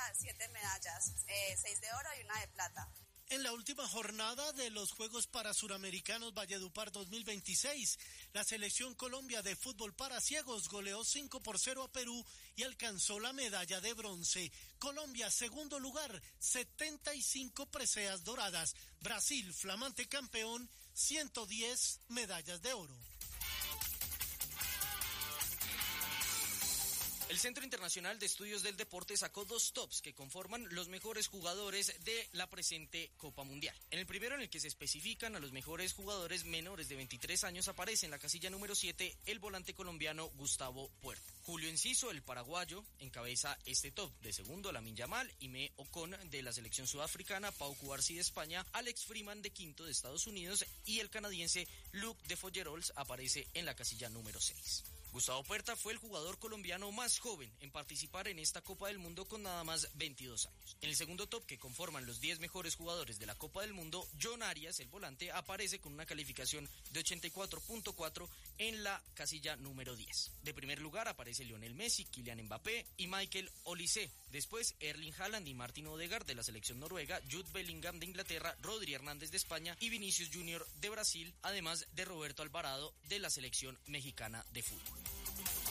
7 medallas, 6 de oro y 1 de plata. En la última jornada de los Juegos Parasuramericanos Valledupar 2026, la selección Colombia de fútbol para ciegos goleó 5-0 a Perú y alcanzó la medalla de bronce. Colombia, segundo lugar, 75 preseas doradas. Brasil, flamante campeón, 110 medallas de oro. El Centro Internacional de Estudios del Deporte sacó 2 tops que conforman los mejores jugadores de la presente Copa Mundial. En el primero, en el que se especifican a los mejores jugadores menores de 23 años, aparece en la casilla número 7 el volante colombiano Gustavo Puerta. Julio Enciso, el paraguayo, encabeza este top. De segundo, Lamine Yamal, Ime Ocon de la selección sudafricana, Pau Cubarsí de España, Alex Freeman de quinto de Estados Unidos y el canadiense Luc de Follerols aparece en la casilla número 6. Gustavo Puerta fue el jugador colombiano más joven en participar en esta Copa del Mundo con nada más 22 años. En el segundo top, que conforman los 10 mejores jugadores de la Copa del Mundo, John Arias, el volante, aparece con una calificación de 84.4 en la casilla número 10. De primer lugar aparece Lionel Messi, Kylian Mbappé y Michael Olise. Después, Erling Haaland y Martin Odegaard de la selección noruega, Jude Bellingham de Inglaterra, Rodri Hernández de España y Vinicius Junior de Brasil, además de Roberto Alvarado de la selección mexicana de fútbol.